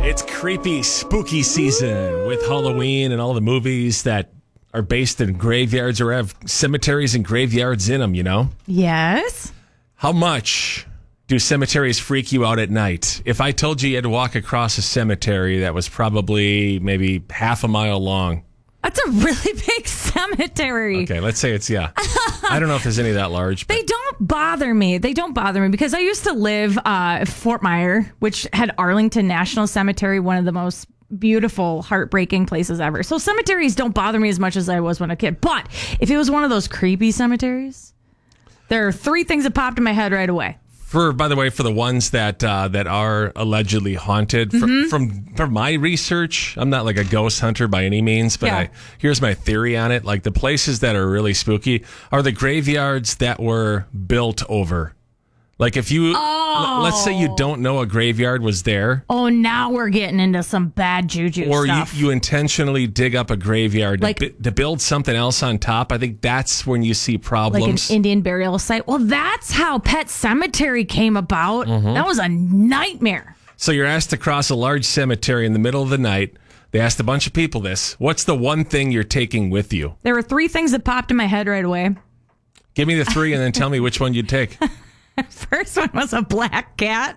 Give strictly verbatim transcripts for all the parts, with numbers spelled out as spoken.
It's creepy, spooky season with Halloween and all the movies that are based in graveyards or have cemeteries and graveyards in them, you know? Yes. How much do cemeteries freak you out at night? If I told you you had to walk across a cemetery that was probably maybe half a mile long. That's a really big cemetery. Okay, let's say it's, yeah. I don't know if there's any that large. But. They don't bother me. They don't bother me because I used to live uh, at Fort Myer, which had Arlington National Cemetery, one of the most beautiful, heartbreaking places ever. So cemeteries don't bother me as much as I was when a kid. But if it was one of those creepy cemeteries, there are three things that popped in my head right away. For, by the way, for the ones that uh, that are allegedly haunted, from, Mm-hmm. from from my research, I'm not like a ghost hunter by any means, but Yeah. I, here's my theory on it. Like the places that are really spooky are the graveyards that were built over. Like if you, Oh. l- let's say you don't know a graveyard was there, Oh, now we're getting into some bad juju or you, stuff. you intentionally dig up a graveyard Like- to, bu- to build something else on top. I think that's when you see like an problems. Indian burial site. Well, that's how Pet Cemetery came about. Mm-hmm. That was a nightmare. So you're asked to cross a large cemetery in the middle of the night. They asked a bunch of people this. What's the one thing you're taking with you? There were three things that popped in my head right away. Give me the three and then tell me which one you'd take. First one was a black cat.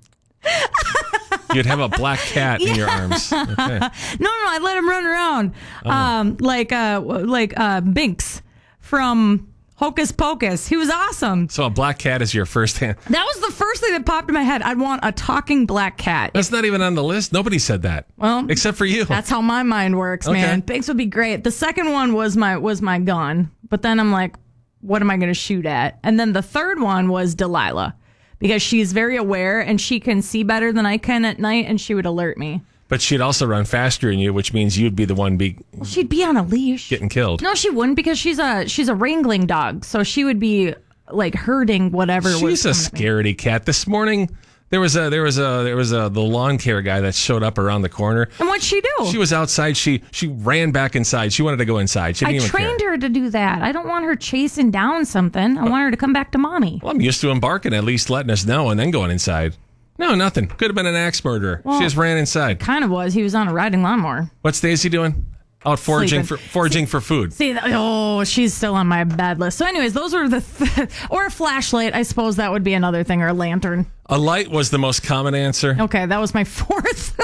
You'd have a black cat in your arms. Okay. No, no, I let him run around, Oh. um, like uh, like uh, Binks from Hocus Pocus. He was awesome. So a black cat is your first hand. That was the first thing that popped in my head. I'd want a talking black cat. That's not even on the list. Nobody said that. Well, except for you. That's how my mind works, Okay. man. Binks would be great. The second one was my was my gun, but then I'm like, what am I going to shoot at? And then the third one was Delilah, because she's very aware and she can see better than I can at night, and she would alert me. But she'd also run faster than you, which means you'd be the one be Well, she'd be on a leash. getting killed. No, she wouldn't, because she's a she's a wrangling dog, so she would be like herding whatever. was She's a coming at me. scaredy cat. This morning there was a there was a there was a the lawn care guy that showed up around the corner. And what'd she do? She was outside. She she ran back inside. She wanted to go inside. She didn't I even trained care. her to do that. I don't want her chasing down something. I want her to come back to mommy. Well, I'm used to him barking, at least letting us know, and then going inside. No, nothing. Could have been an axe murderer. Well- she just ran inside. Kind of was. He was on a riding lawnmower. What's Daisy doing? Out foraging Sleeping. for foraging for food. See, that- oh, she's still on my bad list. So, anyways, those are the th- or a flashlight. I suppose that would be another thing, or a lantern. A light was the most common answer. Okay, that was my fourth.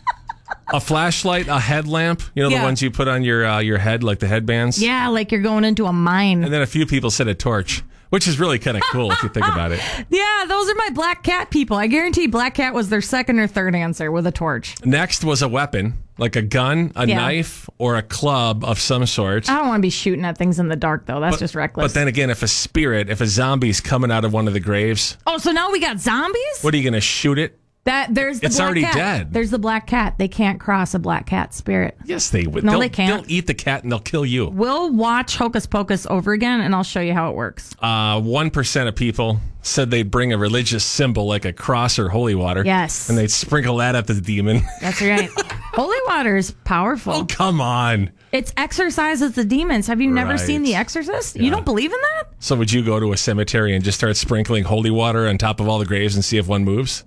A flashlight, a headlamp. You know the Yeah. ones you put on your uh, your head, like the headbands. Yeah, like you're going into a mine. And then a few people said a torch, which is really kind of cool if you think about it. Yeah, those are my black cat people. I guarantee black cat was their second or third answer with a torch. Next was a weapon, like a gun, a Yeah. knife, or a club of some sort. I don't want to be shooting at things in the dark, though. That's But- just reckless. But then again, if a spirit, if a zombie's coming out of one of the graves, oh, so now we got zombies? what are you going to shoot it? That there's the It's black already cat. dead. There's the black cat. They can't cross a black cat spirit. Yes, they would. No, they'll, they can't. They'll eat the cat and they'll kill you. We'll watch Hocus Pocus over again, and I'll show you how it works. Uh, one percent of people said they'd bring a religious symbol like a cross or holy water. Yes. And they'd sprinkle that at the demon. That's right. Holy water is powerful. Oh, come on. It exorcises the demons. Have you never Right. seen The Exorcist? You Yeah. don't believe in that? So would you go to a cemetery and just start sprinkling holy water on top of all the graves and see if one moves?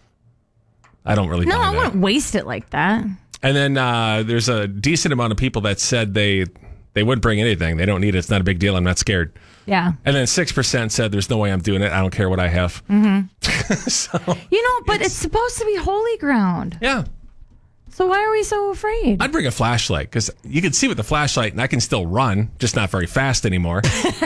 I don't really No, buy I that. wouldn't waste it like that. And then uh, there's a decent amount of people that said they they would bring anything. They don't need it. It's not a big deal. I'm not scared. Yeah. And then six percent said there's no way I'm doing it. I don't care what I have. Mm-hmm. so, You know, but it's, supposed to be holy ground. yeah. So why are we so afraid? I'd bring a flashlight because you can see with the flashlight and I can still run, just not very fast anymore.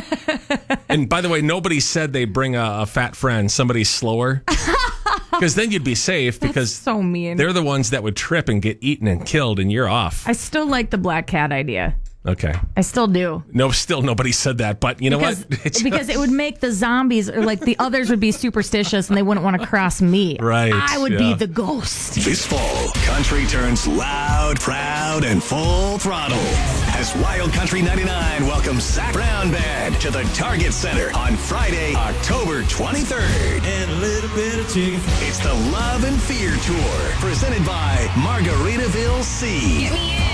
And by the way, nobody said they bring a, a fat friend, somebody slower. Because then you'd be safe because so mean. they're the ones that would trip and get eaten and killed and you're off. I still like the black cat idea. Okay. I still do. No, still nobody said that, but you know Because, what? It's because it would make the zombies, or like the others would be superstitious and they wouldn't want to cross me. Right, I would yeah. be the ghost. This fall, country turns loud, proud, and full throttle as Wild Country ninety-nine welcomes Zach Brown Band to the Target Center on Friday, October twenty-third. And a little bit of chicken. It's the Love and Fear Tour, presented by Margaritaville Sea.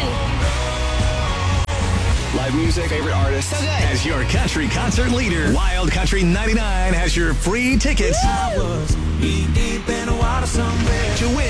Live music, favorite artists. So good. As your country concert leader, Wild Country ninety-nine has your free tickets I was knee deep in a water somewhere. to win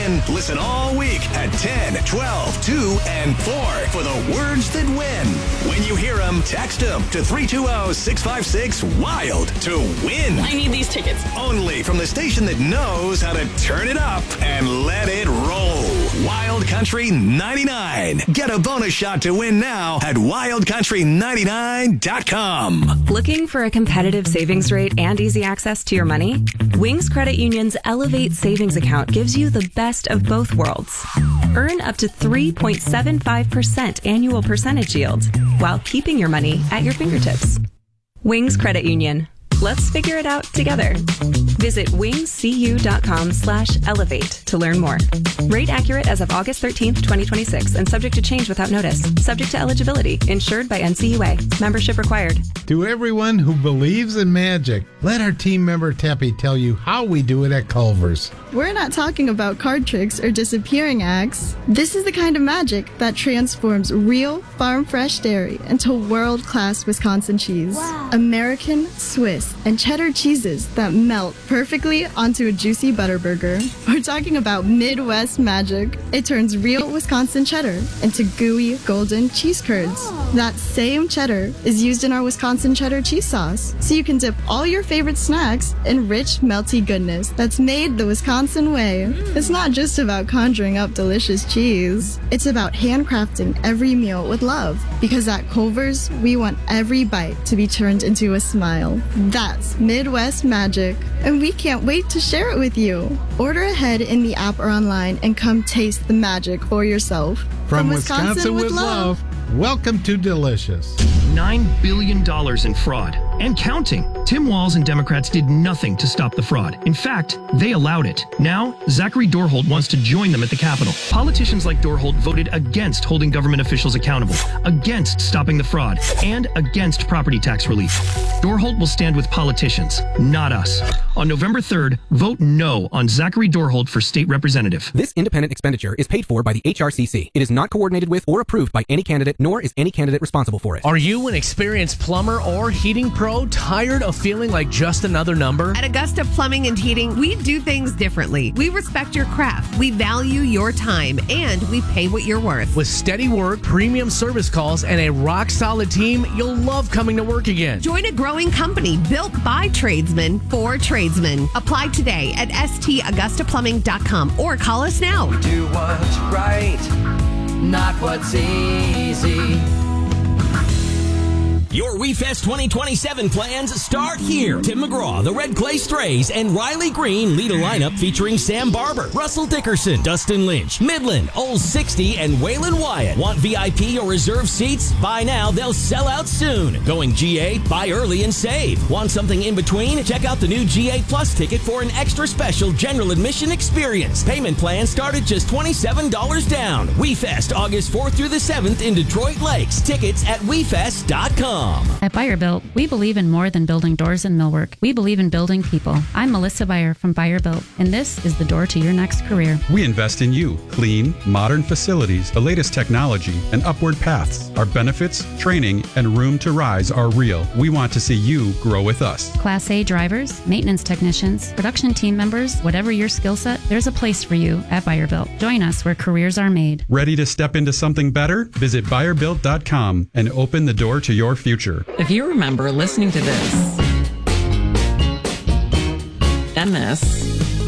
win. Listen all week at ten, twelve, two, and four for the words that win. When you hear them, text them to three two zero, six five six, WILD to win. I need these tickets. Only from the station that knows how to turn it up and let it roll. Wild Country ninety-nine. Get a bonus shot to win now at wild country ninety-nine dot com. Looking for a competitive savings rate and easy access to your money? Wings Credit Union's Elevate Savings Account gives you the best of both worlds. Earn up to three point seven five percent annual percentage yield while keeping your money at your fingertips. Wings Credit Union. Let's figure it out together. Visit wingscu.com slash elevate to learn more. Rate accurate as of August thirteenth, twenty twenty-six and subject to change without notice. Subject to eligibility. Insured by N C U A. Membership required. To everyone who believes in magic, let our team member Teppy tell you how we do it at Culver's. We're not talking about card tricks or disappearing acts. This is the kind of magic that transforms real farm fresh dairy into world-class Wisconsin cheese. Wow. American, Swiss, and cheddar cheeses that melt perfectly onto a juicy butter burger. We're talking about Midwest magic. It turns real Wisconsin cheddar into gooey golden cheese curds. Oh. That same cheddar is used in our Wisconsin cheddar cheese sauce, so you can dip all your favorite snacks in rich, melty goodness that's made the Wisconsin way. Mm. It's not just about conjuring up delicious cheese. It's about handcrafting every meal with love, because at Culver's, we want every bite to be turned into a smile. That's Midwest magic, and we can't wait to share it with you. Order ahead in the app or online and come taste the magic for yourself. From, From Wisconsin, Wisconsin with, with love, love, welcome to Delicious. nine billion dollars in fraud and counting. Tim Walz and Democrats did nothing to stop the fraud. In fact, they allowed it. Now, Zachary Dorholt wants to join them at the Capitol. Politicians like Dorholt voted against holding government officials accountable, against stopping the fraud, and against property tax relief. Dorholt will stand with politicians, not us. On November third, vote no on Zachary Dorholt for state representative. This independent expenditure is paid for by the H R C C. It is not coordinated with or approved by any candidate, nor is any candidate responsible for it. Are you an experienced plumber or heating pro tired of feeling like just another number? At Augusta Plumbing and Heating, we do things differently. We respect your craft, we value your time, and we pay what you're worth. With steady work, premium service calls, and a rock-solid team, you'll love coming to work again. Join a growing company built by tradesmen for tradesmen. Apply today at s t augusta plumbing dot com or call us now. We do what's right, not what's easy. Your WeFest twenty twenty-seven plans start here. Tim McGraw, the Red Clay Strays, and Riley Green lead a lineup featuring Sam Barber, Russell Dickerson, Dustin Lynch, Midland, Old sixty, and Waylon Wyatt. Want V I P or reserve seats? Buy now, they'll sell out soon. Going G A? Buy early and save. Want something in between? Check out the new G A Plus ticket for an extra special general admission experience. Payment plans start at just twenty-seven dollars down. WeFest, August fourth through the seventh in Detroit Lakes. Tickets at we fest dot com. At Buyer Built, we believe in more than building doors and millwork. We believe in building people. I'm Melissa Buyer from Buyer Built, and this is the door to your next career. We invest in you. Clean, modern facilities, the latest technology, and upward paths. Our benefits, training, and room to rise are real. We want to see you grow with us. Class A drivers, maintenance technicians, production team members, whatever your skill set, there's a place for you at Buyer Built. Join us where careers are made. Ready to step into something better? Visit buyer built dot com and open the door to your future. If you remember listening to this and this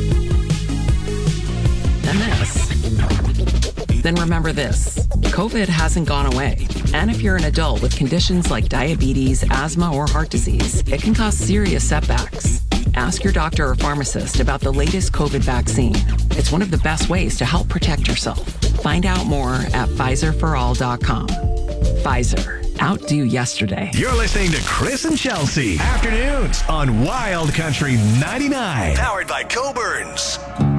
and this, then remember this. COVID hasn't gone away. And if you're an adult with conditions like diabetes, asthma, or heart disease, it can cause serious setbacks. Ask your doctor or pharmacist about the latest COVID vaccine. It's one of the best ways to help protect yourself. Find out more at Pfizer for all dot com. Pfizer. Outdo yesterday. You're listening to Chris and Chelsea. Afternoons on Wild Country ninety-nine. Powered by Coburns.